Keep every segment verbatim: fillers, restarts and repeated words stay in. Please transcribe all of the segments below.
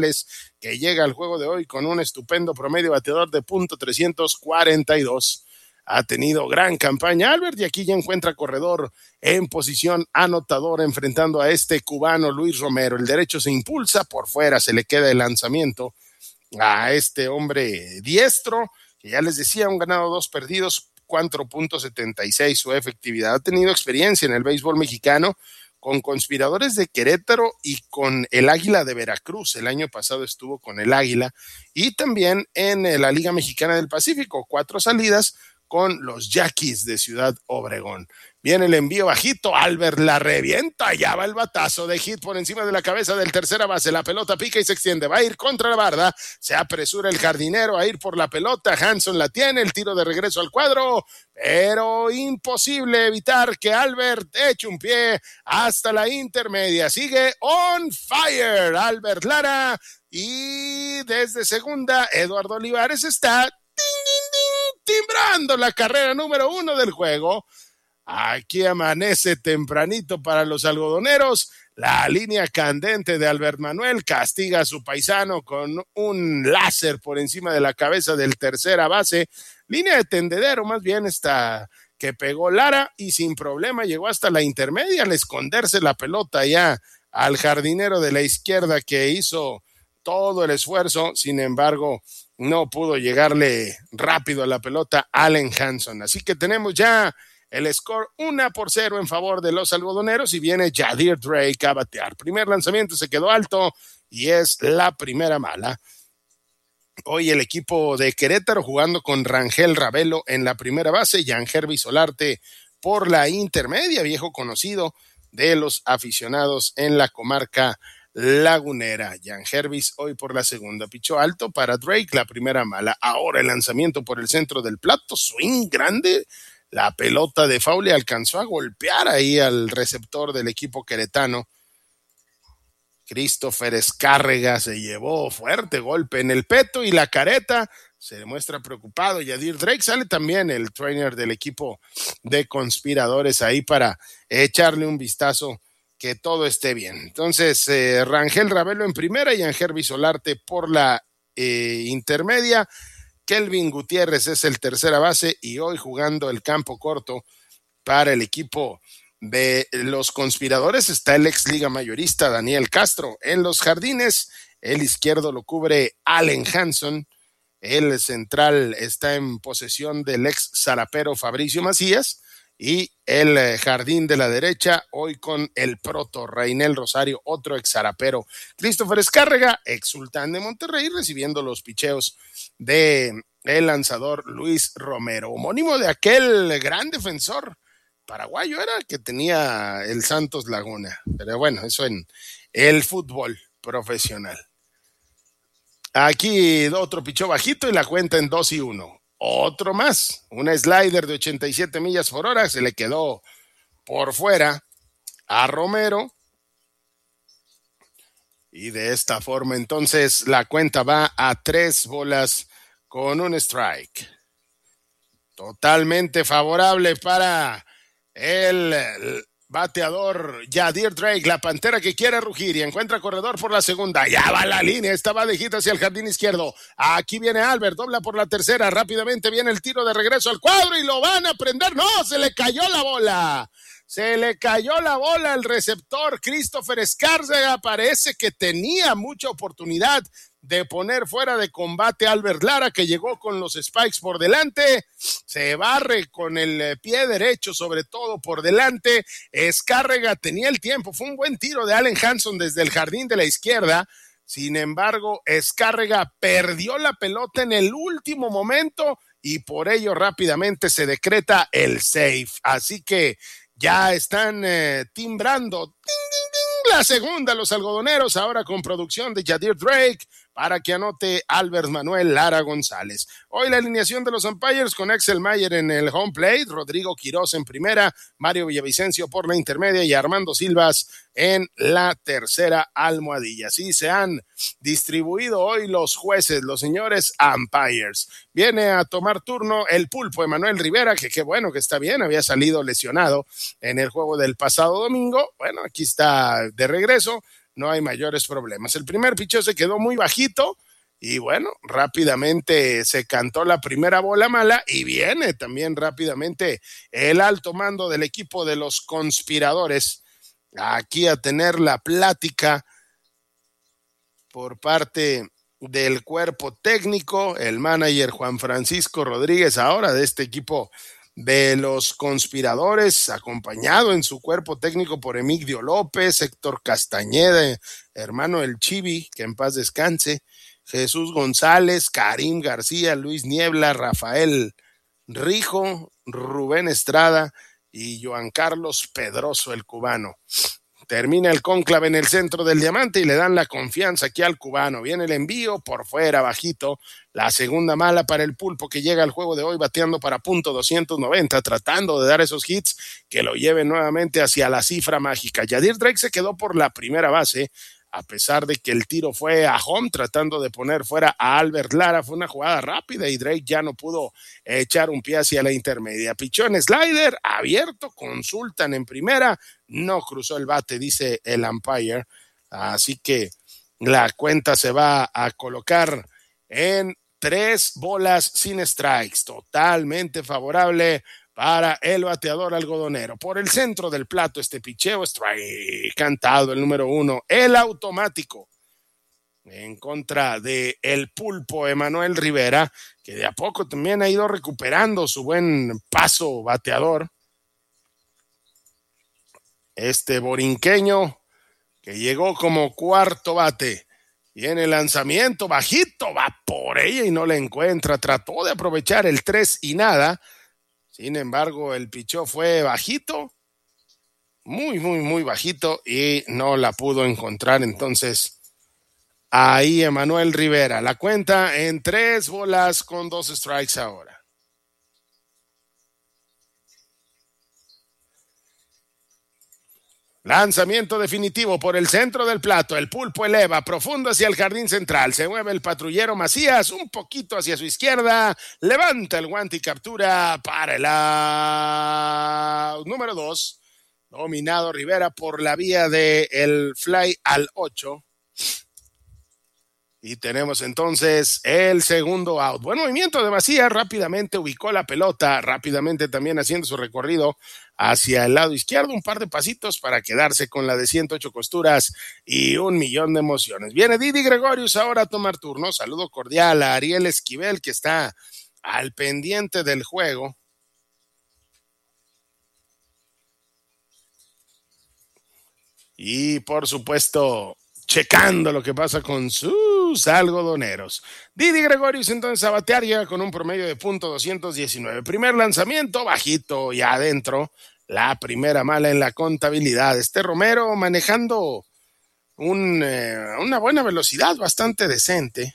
que llega al juego de hoy con un estupendo promedio bateador de punto trescientos cuarenta y dos. Ha tenido gran campaña Albert y aquí ya encuentra corredor en posición anotadora enfrentando a este cubano Luis Romero. El derecho se impulsa, por fuera se le queda el lanzamiento a este hombre diestro, que ya les decía, un ganado, dos perdidos, cuatro punto setenta y seis su efectividad. Ha tenido experiencia en el béisbol mexicano con Conspiradores de Querétaro y con el Águila de Veracruz. El año pasado estuvo con el Águila y también en la Liga Mexicana del Pacífico, cuatro salidas con los Yaquis de Ciudad Obregón. Viene el envío bajito, Albert la revienta, ya va el batazo de hit por encima de la cabeza del tercera base, la pelota pica y se extiende, va a ir contra la barda, se apresura el jardinero a ir por la pelota, Hanson la tiene, el tiro de regreso al cuadro, pero imposible evitar que Albert eche un pie hasta la intermedia, sigue on fire Albert Lara, y desde segunda Eduardo Olivares está timbrando la carrera número uno del juego. Aquí amanece tempranito para los algodoneros. La línea candente de Albert Manuel castiga a su paisano con un láser por encima de la cabeza del tercera base. Línea de tendedero, más bien esta que pegó Lara y sin problema llegó hasta la intermedia al esconderse la pelota ya al jardinero de la izquierda que hizo todo el esfuerzo. Sin embargo, no pudo llegarle rápido a la pelota Allen Hanson. Así que tenemos ya el score uno por cero en favor de los algodoneros y viene Yadir Drake a batear. Primer lanzamiento se quedó alto y es la primera mala. Hoy el equipo de Querétaro jugando con Rangel Ravelo en la primera base, Jan Herby Solarte por la intermedia, viejo conocido de los aficionados en la comarca lagunera. Jan Hervis hoy por la segunda, pichó alto para Drake, la primera mala. Ahora el lanzamiento por el centro del plato, swing grande, la pelota de foul le alcanzó a golpear ahí al receptor del equipo queretano. Christopher Escárrega se llevó fuerte golpe en el peto y la careta, se demuestra preocupado. Yadir Drake, sale también el trainer del equipo de Conspiradores ahí para echarle un vistazo que todo esté bien. Entonces, eh, Rangel Ravelo en primera y Angerby Solarte por la eh, intermedia. Kelvin Gutiérrez es el tercera base y hoy jugando el campo corto para el equipo de los Conspiradores está el ex liga mayorista Daniel Castro. En los jardines, el izquierdo lo cubre Allen Hanson. El central está en posesión del ex zarapero Fabricio Macías. Y el jardín de la derecha, hoy con el proto Reinel Rosario, otro exarapero. Christopher Escárrega, ex Sultán de Monterrey, recibiendo los picheos de el lanzador Luis Romero, homónimo de aquel gran defensor paraguayo era que tenía el Santos Laguna. Pero bueno, eso en el fútbol profesional. Aquí otro picheo bajito y la cuenta en dos y uno. Otro más, una slider de ochenta y siete millas por hora, se le quedó por fuera a Romero. Y de esta forma, entonces, la cuenta va a tres bolas con un strike. Totalmente favorable para el bateador Yadir Drake, la pantera que quiere rugir y encuentra corredor por la segunda. Ya va la línea, está bajita hacia el jardín izquierdo. Aquí viene Albert, dobla por la tercera. Rápidamente viene el tiro de regreso al cuadro y lo van a prender. ¡No! Se le cayó la bola. Se le cayó la bola al receptor Christopher Escárcega. Parece que tenía mucha oportunidad de poner fuera de combate a Albert Lara, que llegó con los spikes por delante, se barre con el pie derecho, sobre todo por delante. Escárrega tenía el tiempo, fue un buen tiro de Allen Hanson desde el jardín de la izquierda. Sin embargo, Escárrega perdió la pelota en el último momento y por ello rápidamente se decreta el safe. Así que ya están eh, timbrando ¡ting, ting, ting! La segunda, los algodoneros, ahora con producción de Yadir Drake, para que anote Albert Manuel Lara González. Hoy la alineación de los umpires con Axel Mayer en el home plate, Rodrigo Quiroz en primera, Mario Villavicencio por la intermedia y Armando Silvas en la tercera almohadilla. Así se han distribuido hoy los jueces, los señores umpires. Viene a tomar turno el pulpo Emanuel Rivera, que qué bueno que está bien, había salido lesionado en el juego del pasado domingo. Bueno, aquí está de regreso. no hay mayores problemas. El primer picheo se quedó muy bajito y bueno, rápidamente se cantó la primera bola mala y viene también rápidamente el alto mando del equipo de los conspiradores aquí a tener la plática por parte del cuerpo técnico, el manager Juan Francisco Rodríguez ahora de este equipo de los conspiradores, acompañado en su cuerpo técnico por Emigdio López, Héctor Castañeda, hermano del Chivi, que en paz descanse, Jesús González, Karim García, Luis Niebla, Rafael Rijo, Rubén Estrada y Joan Carlos Pedroso, el cubano. Termina el cónclave en el centro del diamante y le dan la confianza aquí al cubano. Viene el envío por fuera, bajito. La segunda mala para el Pulpo que llega al juego de hoy bateando para punto doscientos noventa, tratando de dar esos hits que lo lleven nuevamente hacia la cifra mágica. Yadir Drake se quedó por la primera base, a pesar de que el tiro fue a home, tratando de poner fuera a Albert Lara. Fue una jugada rápida y Drake ya no pudo echar un pie hacia la intermedia. Pichó en slider, abierto, consultan en primera, no cruzó el bate, dice el umpire. Así que la cuenta se va a colocar en tres bolas sin strikes, totalmente favorable para el bateador algodonero. Por el centro del plato este picheo, strike cantado, el número uno, el automático, en contra de el Pulpo Emanuel Rivera, que de a poco también ha ido recuperando su buen paso bateador. Este borinqueño que llegó como cuarto bate. Viene el lanzamiento, bajito, va por ella y no la encuentra. Trató de aprovechar el tres y nada. Sin embargo, el pichó fue bajito, muy, muy, muy bajito y no la pudo encontrar. Entonces, ahí Emanuel Rivera. La cuenta en tres bolas con dos strikes ahora. Lanzamiento definitivo por el centro del plato. El Pulpo eleva profundo hacia el jardín central. Se mueve el patrullero Macías un poquito hacia su izquierda. Levanta el guante y captura para el out número dos. Dominado Rivera por la vía del fly al ocho. Y tenemos entonces el segundo out. Buen movimiento de Macías, rápidamente ubicó la pelota, rápidamente también haciendo su recorrido hacia el lado izquierdo, un par de pasitos para quedarse con la de ciento ocho costuras y un millón de emociones. Viene Didi Gregorius ahora a tomar turno. Saludo cordial a Ariel Esquivel, que está al pendiente del juego. Y por supuesto, checando lo que pasa con sus algodoneros. Didi Gregorius entonces a batear, llega con un promedio de punto doscientos diecinueve. Primer lanzamiento, bajito y adentro. La primera mala en la contabilidad. Este Romero manejando un, eh, una buena velocidad, bastante decente.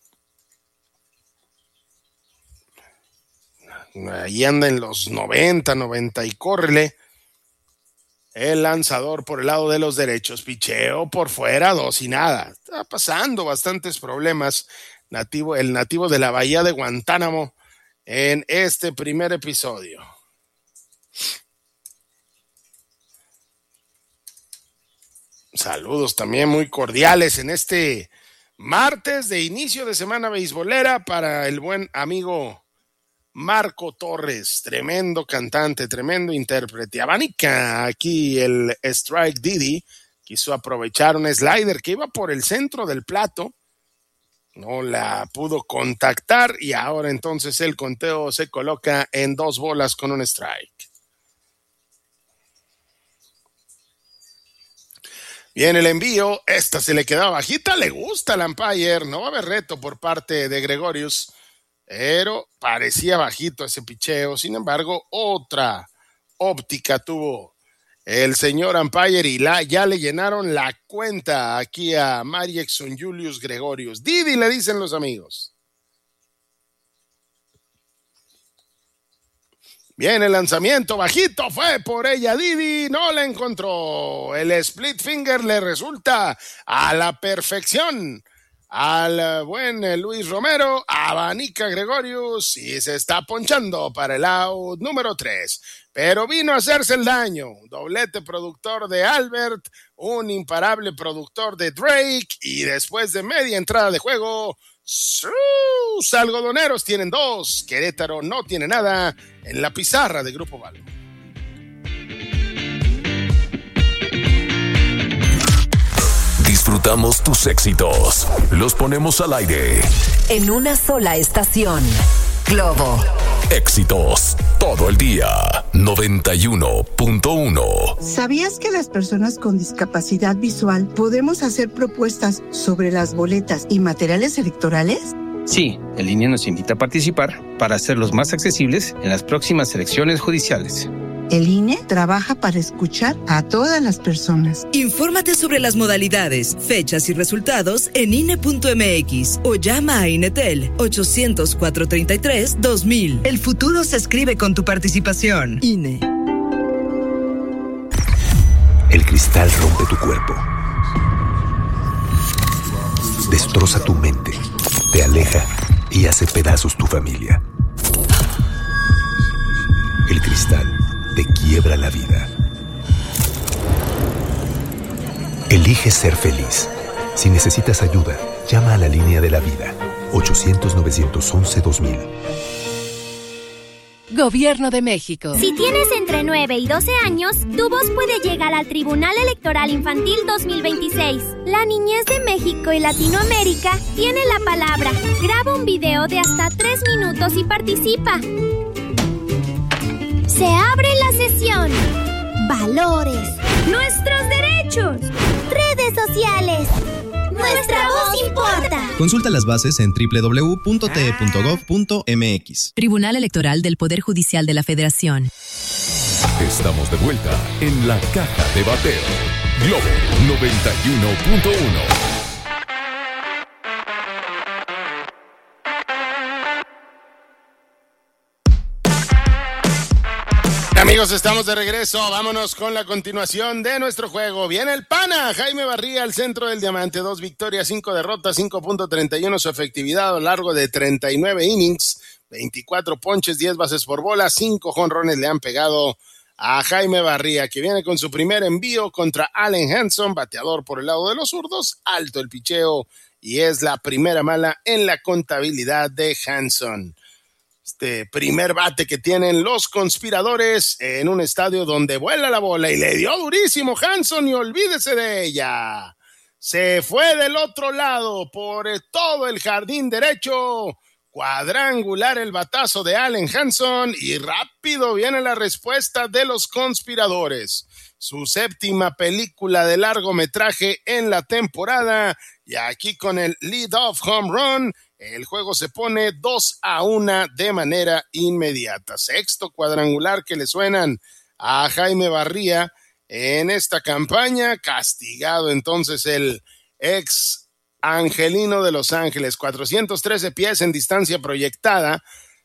Ahí anda en los noventa, noventa y córrele. El lanzador por el lado de los derechos, picheo por fuera, dos y nada. Está pasando bastantes problemas nativo, el nativo de la Bahía de Guantánamo en este primer episodio. Saludos también muy cordiales en este martes de inicio de semana beisbolera para el buen amigo Marco Torres, tremendo cantante, tremendo intérprete. Abanica aquí el strike Didi, quiso aprovechar un slider que iba por el centro del plato, no la pudo contactar y ahora entonces el conteo se coloca en dos bolas con un strike. Viene el envío, esta se le quedaba bajita, le gusta al umpire, no va a haber reto por parte de Gregorius, pero parecía bajito ese picheo. Sin embargo, otra óptica tuvo el señor umpire y la, ya le llenaron la cuenta aquí a Mariexon Julius Gregorius. Didi le dicen los amigos. Viene el lanzamiento, bajito, fue por ella Didi, no la encontró. El split finger le resulta a la perfección al buen Luis Romero, abanica Gregorius y se está ponchando para el out número tres. Pero vino a hacerse el daño. Doblete productor de Albert, un imparable productor de Drake y después de media entrada de juego, sus algodoneros tienen dos. Querétaro no tiene nada en la pizarra de Grupo Valo. Disfrutamos tus éxitos. Los ponemos al aire. En una sola estación. Globo. Éxitos todo el día. noventa y uno punto uno. ¿Sabías que las personas con discapacidad visual podemos hacer propuestas sobre las boletas y materiales electorales? Sí, el I N E nos invita a participar para hacerlos más accesibles en las próximas elecciones judiciales. El I N E trabaja para escuchar a todas las personas. Infórmate sobre las modalidades, fechas y resultados en I N E punto M X o llama a INETEL ochocientos, cuatrocientos treinta y tres, dos mil. El futuro se escribe con tu participación. I N E. El cristal rompe tu cuerpo. Destroza tu mente. Te aleja y hace pedazos tu familia. El cristal te quiebra la vida. Elige ser feliz. Si necesitas ayuda, llama a la línea de la vida. ochocientos, novecientos once, dos mil. Gobierno de México. Si tienes entre nueve y doce años, tu voz puede llegar al Tribunal Electoral Infantil dos mil veintiséis. La niñez de México y Latinoamérica tiene la palabra. Graba un video de hasta tres minutos y participa. Se abre la sesión. Valores. Nuestros derechos. Redes sociales. Nuestra voz importa. Consulta las bases en doble u doble u doble u punto t e punto gov punto m x. Tribunal Electoral del Poder Judicial de la Federación. Estamos de vuelta en la caja de bateo. Globo noventa y uno punto uno. Amigos, estamos de regreso. Vámonos con la continuación de nuestro juego. Viene el pana, Jaime Barría, al centro del diamante. Dos victorias, cinco derrotas, cinco punto treinta y uno su efectividad a lo largo de treinta y nueve innings, veinticuatro ponches, diez bases por bola, cinco jonrones le han pegado a Jaime Barría, que viene con su primer envío contra Allen Hanson, bateador por el lado de los zurdos, alto el picheo y es la primera mala en la contabilidad de Hanson. Este primer bate que tienen los conspiradores en un estadio donde vuela la bola y le dio durísimo Hanson y olvídese de ella. Se fue del otro lado por todo el jardín derecho, cuadrangular el batazo de Allen Hanson y rápido viene la respuesta de los conspiradores. Su séptima película de largometraje en la temporada y aquí con el lead-off home run, el juego se pone dos a uno de manera inmediata. Sexto cuadrangular que le suenan a Jaime Barría en esta campaña. Castigado entonces el ex angelino de Los Ángeles. cuatrocientos trece pies en distancia proyectada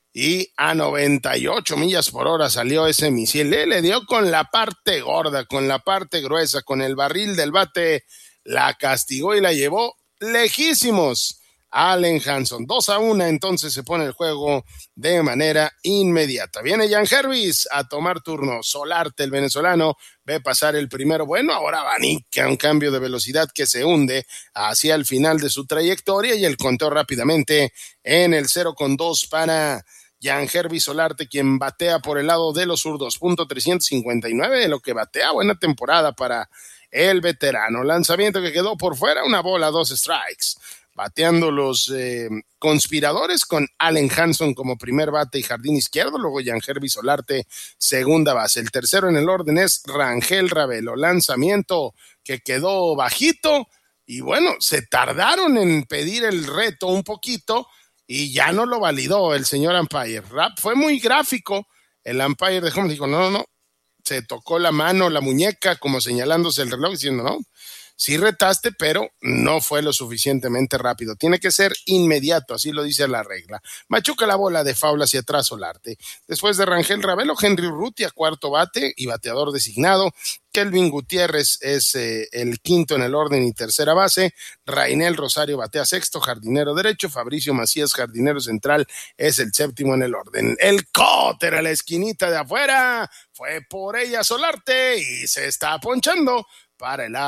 y a noventa y ocho millas por hora salió ese misil. Le, le dio con la parte gorda, con la parte gruesa, con el barril del bate. La castigó y la llevó lejísimos. Allen Hanson, dos a uno, entonces se pone el juego de manera inmediata. Viene Jan Hervis a tomar turno. Solarte, el venezolano, ve pasar el primero. Bueno, ahora abanica un cambio de velocidad que se hunde hacia el final de su trayectoria y el conteo rápidamente en el cero con dos para Jan Hervis Solarte, quien batea por el lado de los zurdos. Punto trescientos cincuenta y nueve de lo que batea. Buena temporada para el veterano. Lanzamiento que quedó por fuera, una bola, dos strikes. Bateando los eh, conspiradores con Allen Hanson como primer bate y jardín izquierdo, luego Jan Hervis Solarte, segunda base. El tercero en el orden es Rangel Ravelo. Lanzamiento que quedó bajito y bueno, se tardaron en pedir el reto un poquito y ya no lo validó el señor umpire. Rap fue muy gráfico. El umpire dejó, dijo, no, no, no. Se tocó la mano, la muñeca, como señalándose el reloj, diciendo, no. sí retaste, pero no fue lo suficientemente rápido. Tiene que ser inmediato, así lo dice la regla. Machuca la bola de foul hacia atrás Solarte. Después de Rangel Ravelo, Henry Urrutia, cuarto bate y bateador designado. Kelvin Gutiérrez es eh, el quinto en el orden y tercera base. Rainel Rosario batea sexto, jardinero derecho. Fabricio Macías, jardinero central, es el séptimo en el orden. El cóter a la esquinita de afuera. Fue por ella Solarte y se está ponchando para el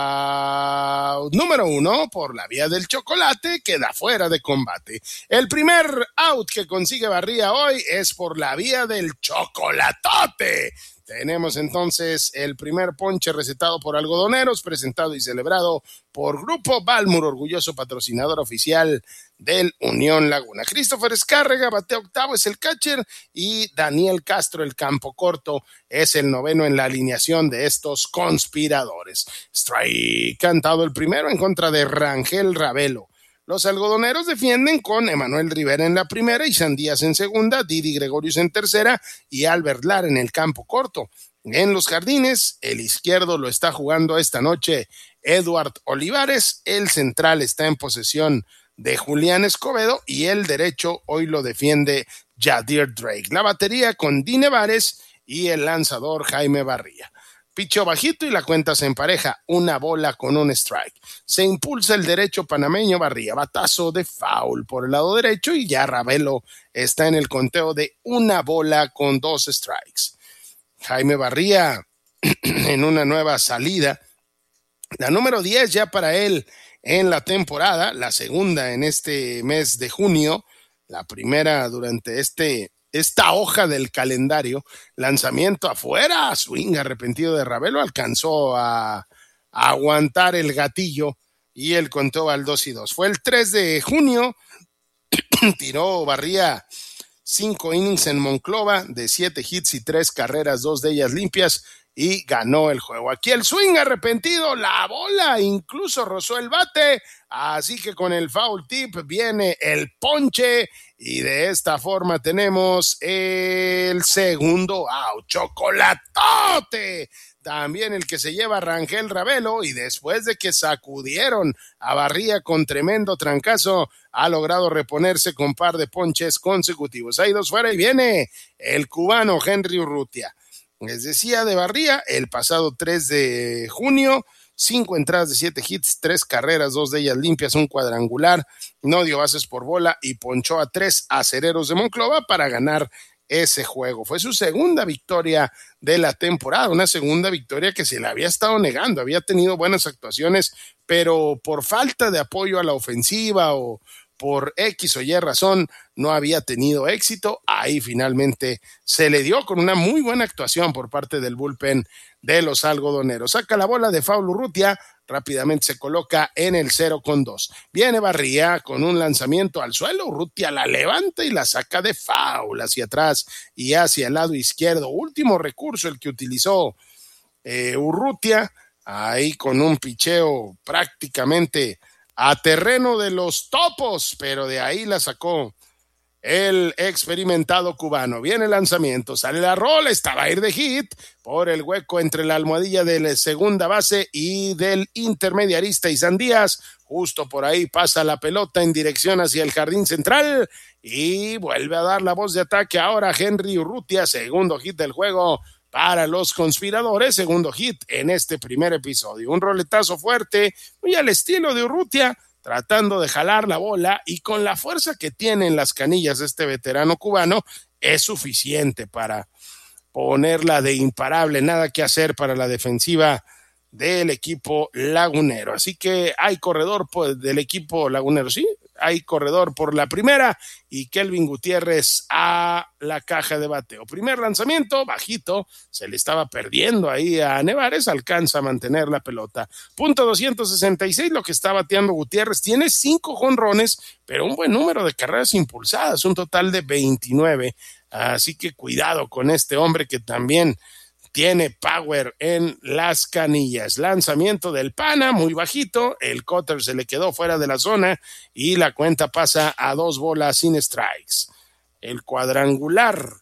out número uno por la vía del chocolate, queda fuera de combate. El primer out que consigue Barría hoy es por la vía del chocolatote. Tenemos entonces el primer ponche recetado por Algodoneros, presentado y celebrado por Grupo Balmur, orgulloso patrocinador oficial del Unión Laguna. Christopher Escárrega batea octavo, es el catcher, y Daniel Castro, el campo corto, es el noveno en la alineación de estos conspiradores. Strike cantado el primero en contra de Rangel Ravelo. Los algodoneros defienden con Emanuel Rivera en la primera, Isan Díaz en segunda, Didi Gregorius en tercera y Albert Lara en el campo corto. En los jardines, el izquierdo lo está jugando esta noche Eduard Olivares, el central está en posesión de Julián Escobedo y el derecho hoy lo defiende Yadir Drake. La batería con Dine Vares y el lanzador Jaime Barría. Picheo bajito y la cuenta se empareja, una bola con un strike. Se impulsa el derecho panameño Barría, batazo de foul por el lado derecho y ya Ravelo está en el conteo de una bola con dos strikes. Jaime Barría en una nueva salida, la número diez ya para él en la temporada, la segunda en este mes de junio, la primera durante este esta hoja del calendario. Lanzamiento afuera, swing arrepentido de Ravelo, alcanzó a, a aguantar el gatillo y el conteo al dos y dos. Fue el tres de junio, tiró Barría cinco innings en Monclova de siete hits y tres carreras, dos de ellas limpias, y ganó el juego. Aquí el swing arrepentido, la bola incluso rozó el bate, así que con el foul tip viene el ponche y de esta forma tenemos el segundo out. Chocolatote, también el que se lleva Rangel Ravelo, y después de que sacudieron a Barría con tremendo trancazo, ha logrado reponerse con par de ponches consecutivos. Hay dos fuera y viene el cubano Henry Urrutia. Les decía de Barría, el pasado tres de junio, cinco entradas de siete hits, tres carreras, dos de ellas limpias, un cuadrangular, no dio bases por bola y ponchó a tres acereros de Monclova para ganar ese juego. Fue su segunda victoria de la temporada, una segunda victoria que se le había estado negando, había tenido buenas actuaciones, pero por falta de apoyo a la ofensiva o por X o Y razón no había tenido éxito. Ahí finalmente se le dio con una muy buena actuación por parte del bullpen de los algodoneros. Saca la bola de foul Urrutia, rápidamente se coloca en el cero con dos. Viene Barría con un lanzamiento al suelo, Urrutia la levanta y la saca de foul hacia atrás y hacia el lado izquierdo. Último recurso el que utilizó eh, Urrutia, ahí con un picheo prácticamente a terreno de los topos, pero de ahí la sacó el experimentado cubano. Viene el lanzamiento, sale la rola, estaba a ir de hit por el hueco entre la almohadilla de la segunda base y del intermediarista Isan Díaz. Justo por ahí pasa la pelota en dirección hacia el jardín central y vuelve a dar la voz de ataque ahora Henry Urrutia, segundo hit del juego para los conspiradores, segundo hit en este primer episodio. Un roletazo fuerte, muy al estilo de Urrutia, tratando de jalar la bola, y con la fuerza que tiene en las canillas este veterano cubano, es suficiente para ponerla de imparable. Nada que hacer para la defensiva del equipo lagunero. Así que hay corredor pues, del equipo lagunero, sí, hay corredor por la primera y Kelvin Gutiérrez a la caja de bateo. Primer lanzamiento, bajito, se le estaba perdiendo ahí a Nevares, alcanza a mantener la pelota. Punto doscientos sesenta y seis, lo que está bateando Gutiérrez, tiene cinco jonrones, pero un buen número de carreras impulsadas, un total de veintinueve. Así que cuidado con este hombre que también tiene power en las canillas. Lanzamiento del pana, muy bajito, el cutter se le quedó fuera de la zona y la cuenta pasa a dos bolas sin strikes. El cuadrangular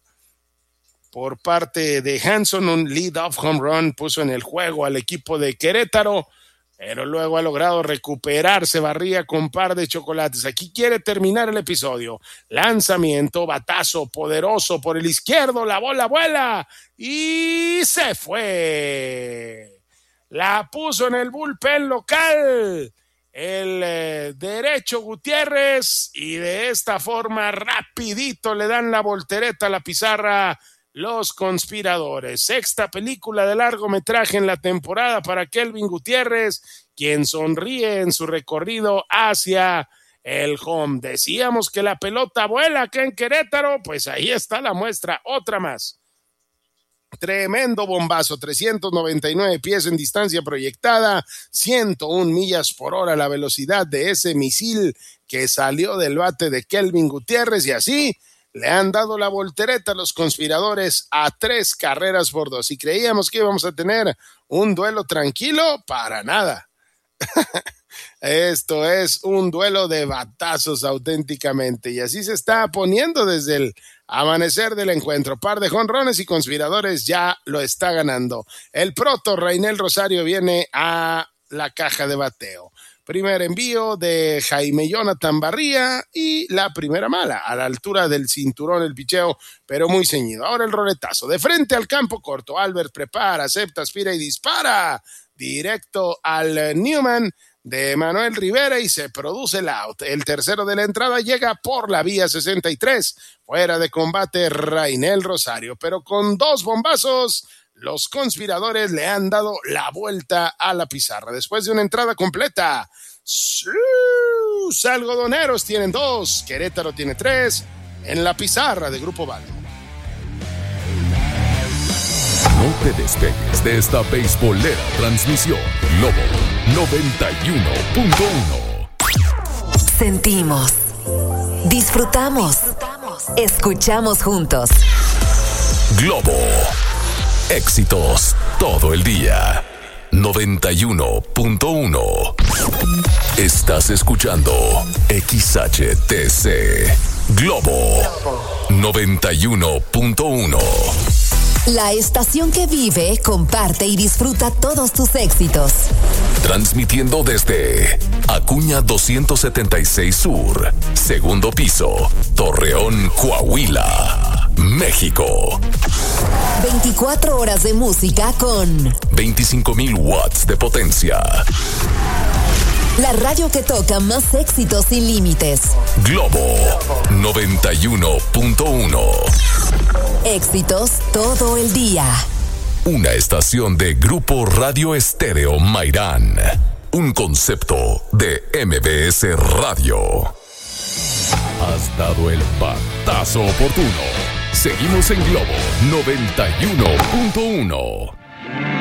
por parte de Hanson, un lead-off home run, puso en el juego al equipo de Querétaro. pero luego ha logrado recuperarse, barría con par de chocolates. Aquí quiere terminar el episodio. Lanzamiento, batazo poderoso por el izquierdo, la bola vuela y se fue. La puso en el bullpen local el eh, derecho Gutiérrez y de esta forma rapidito le dan la voltereta a la pizarra los conspiradores. Sexta película de largometraje en la temporada para Kelvin Gutiérrez, quien sonríe en su recorrido hacia el home. Decíamos que la pelota vuela acá en Querétaro, pues ahí está la muestra, otra más. Tremendo bombazo, trescientos noventa y nueve pies en distancia proyectada, ciento una millas por hora la velocidad de ese misil que salió del bate de Kelvin Gutiérrez y así le han dado la voltereta a los conspiradores a tres carreras por dos. Y creíamos que íbamos a tener un duelo tranquilo, para nada. Esto es un duelo de batazos auténticamente. Y así se está poniendo desde el amanecer del encuentro. Par de jonrones y conspiradores ya lo está ganando. El proto Rainel Rosario viene a la caja de bateo. Primer envío de Jaime Jonathan Barría y la primera mala, a la altura del cinturón el picheo, pero muy ceñido. Ahora el roletazo, de frente al campo corto. Albert prepara, acepta, aspira y dispara. Directo al Newman de Manuel Rivera y se produce el out. El tercero de la entrada llega por la vía sesenta y tres. Fuera de combate Rainel Rosario, pero con dos bombazos los conspiradores le han dado la vuelta a la pizarra. Después de una entrada completa, sus algodoneros tienen dos, Querétaro tiene tres en la pizarra de Grupo Valo. No te despegues de esta beisbolera transmisión. Globo noventa y uno punto uno. Sentimos, disfrutamos, escuchamos juntos. Globo. Éxitos todo el día. noventa y uno punto uno. Estás escuchando X H T C Globo noventa y uno punto uno. La estación que vive, comparte y disfruta todos tus éxitos. Transmitiendo desde Acuña doscientos setenta y seis Sur, segundo piso, Torreón, Coahuila, México. veinticuatro horas de música con veinticinco mil watts de potencia. La radio que toca más éxitos sin límites. Globo noventa y uno punto uno. Éxitos todo el día. Una estación de Grupo Radio Estéreo Mairán. Un concepto de M B S Radio. Has dado el batazo oportuno. Seguimos en Globo noventa y uno punto uno.